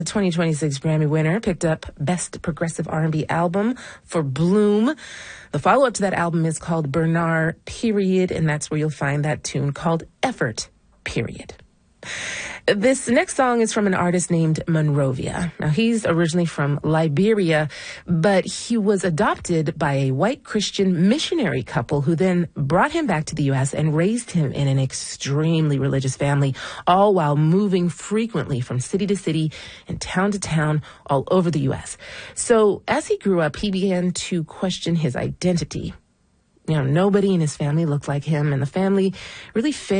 The 2026 Grammy winner picked up Best Progressive R&B Album for Bloom. The follow-up to that album is called Bernard Period, and that's where you'll find that tune called Effort Period. This next song is from an artist named Monrovia. Now, he's originally from Liberia, but he was adopted by a white Christian missionary couple who then brought him back to the U.S. and raised him in an extremely religious family, all while moving frequently from city to city and town to town all over the U.S. So as he grew up, he began to question his identity. Nobody in his family looked like him, and the family really failed